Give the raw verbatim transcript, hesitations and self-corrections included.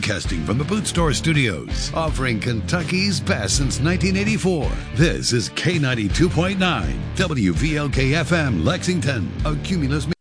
Broadcasting from the Boot Store Studios, offering Kentucky's best since nineteen eighty-four. This is K ninety-two point nine, W V L K F M, Lexington, a Cumulus